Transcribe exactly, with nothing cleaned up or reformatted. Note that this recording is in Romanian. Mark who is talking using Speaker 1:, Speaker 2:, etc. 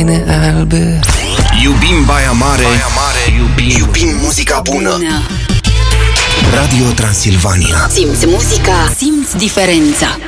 Speaker 1: haine albe.
Speaker 2: Iubim Baia Mare, Baia Mare. Iubim, iubim muzica bună. bună Radio Transilvania.
Speaker 3: Simți muzica, simți diferența.